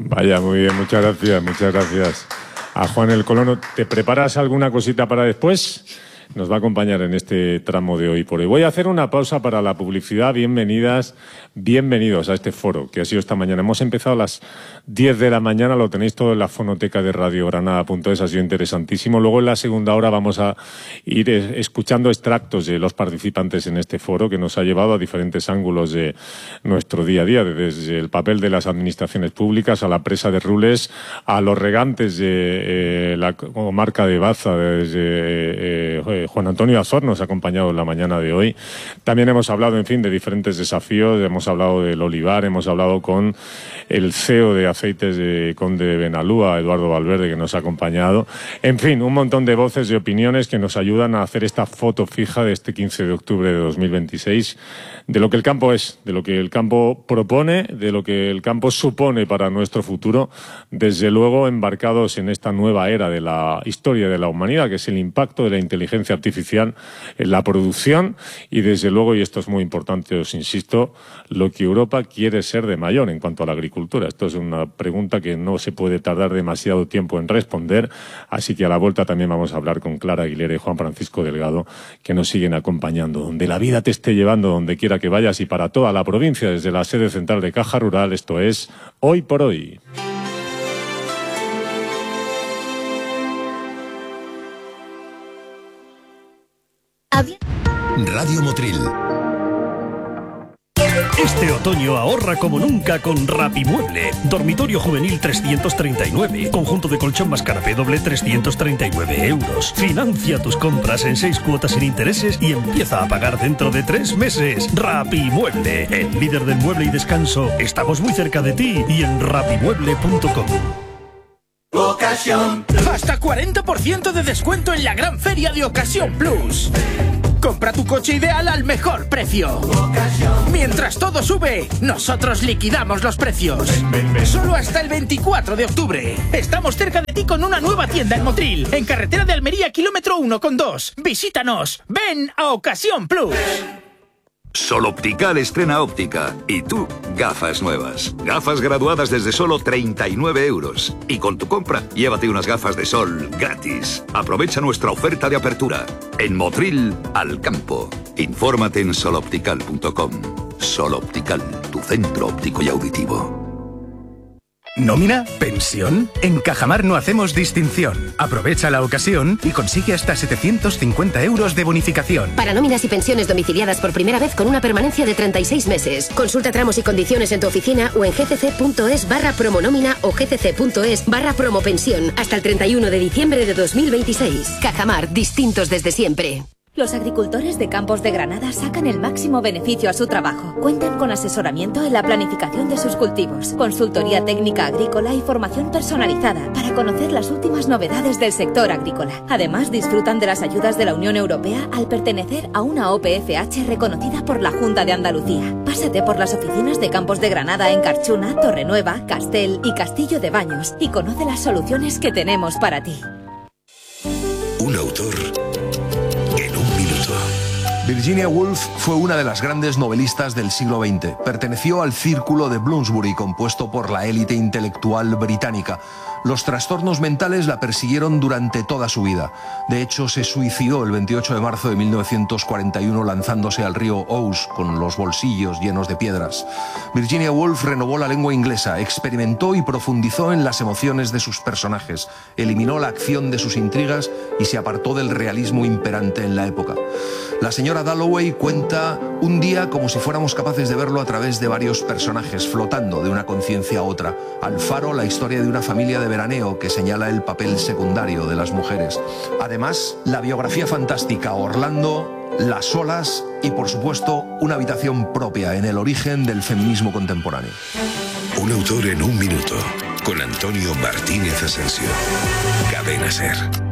Vaya, muy bien, muchas gracias, muchas gracias a Juan el Colono. ¿Te preparas alguna cosita para después? Nos va a acompañar en este tramo de Hoy por Hoy. Voy a hacer una pausa para la publicidad. Bienvenidos a este foro que ha sido esta mañana. Hemos empezado a las 10 de la mañana, lo tenéis todo en la fonoteca de radiogranada.es, ha sido interesantísimo. Luego en la segunda hora vamos a ir escuchando extractos de los participantes en este foro que nos ha llevado a diferentes ángulos de nuestro día a día, desde el papel de las administraciones públicas a la presa de Rules, a los regantes de la comarca de Baza, desde Juan Antonio Azor nos ha acompañado en la mañana de hoy. También hemos hablado, en fin, de diferentes desafíos, hemos hablado del olivar, hemos hablado con el CEO de Aceites de Conde de Benalúa, Eduardo Valverde, que nos ha acompañado. En fin, un montón de voces y opiniones que nos ayudan a hacer esta foto fija de este 15 de octubre de 2026, de lo que el campo es, de lo que el campo propone, de lo que el campo supone para nuestro futuro, desde luego embarcados en esta nueva era de la historia de la humanidad, que es el impacto de la inteligencia artificial en la producción y, desde luego, y esto es muy importante, os insisto, lo que Europa quiere ser de mayor en cuanto a la agricultura. Esto es una pregunta que no se puede tardar demasiado tiempo en responder, así que a la vuelta también vamos a hablar con Clara Aguilera y Juan Francisco Delgado, que nos siguen acompañando. Donde la vida te esté llevando, donde quiera que vayas, y para toda la provincia, desde la sede central de Caja Rural, esto es Hoy por Hoy. Radio Motril. Este otoño ahorra como nunca con Rapimueble. Dormitorio juvenil 339. Conjunto de colchón más canapé doble 339 euros. Financia tus compras en 6 cuotas sin intereses y empieza a pagar dentro de 3 meses. Rapimueble, el líder del mueble y descanso. Estamos muy cerca de ti y en rapimueble.com. Ocasión. Hasta 40% de descuento en la gran feria de Ocasión Plus. Compra tu coche ideal al mejor precio. Mientras todo sube, nosotros liquidamos los precios. Solo hasta el 24 de octubre. Estamos cerca de ti con una nueva tienda en Motril, en carretera de Almería, kilómetro 1,2. Visítanos. Ven a Ocasión Plus. Sol Optical estrena óptica. Y tú, gafas nuevas. Gafas graduadas desde solo 39 euros. Y con tu compra, llévate unas gafas de sol gratis. Aprovecha nuestra oferta de apertura. En Motril, al campo. Infórmate en soloptical.com. Sol Optical, tu centro óptico y auditivo. ¿Nómina? ¿Pensión? En Cajamar no hacemos distinción. Aprovecha la ocasión y consigue hasta 750 euros de bonificación. Para nóminas y pensiones domiciliadas por primera vez con una permanencia de 36 meses. Consulta tramos y condiciones en tu oficina o en gcc.es/promonómina o gcc.es/promopensión hasta el 31 de diciembre de 2026. Cajamar, distintos desde siempre. Los agricultores de Campos de Granada sacan el máximo beneficio a su trabajo. Cuentan con asesoramiento en la planificación de sus cultivos, consultoría técnica agrícola y formación personalizada para conocer las últimas novedades del sector agrícola. Además, disfrutan de las ayudas de la Unión Europea al pertenecer a una OPFH reconocida por la Junta de Andalucía. Pásate por las oficinas de Campos de Granada en Carchuna, Torrenueva, Castel y Castillo de Baños y conoce las soluciones que tenemos para ti. Un autor en un minuto. Virginia Woolf fue una de las grandes novelistas del siglo XX. Perteneció al círculo de Bloomsbury, compuesto por la élite intelectual británica. Los trastornos mentales la persiguieron durante toda su vida. De hecho, se suicidó el 28 de marzo de 1941 lanzándose al río Ouse con los bolsillos llenos de piedras. Virginia Woolf renovó la lengua inglesa, experimentó y profundizó en las emociones de sus personajes, eliminó la acción de sus intrigas y se apartó del realismo imperante en la época. La señora Dalloway cuenta un día como si fuéramos capaces de verlo a través de varios personajes, flotando de una conciencia a otra. Alfaro, la historia de una familia de veraneo que señala el papel secundario de las mujeres. Además, la biografía fantástica Orlando, Las olas y, por supuesto, una habitación propia en el origen del feminismo contemporáneo. Un autor en un minuto, con Antonio Martínez Asensio. Cadena SER.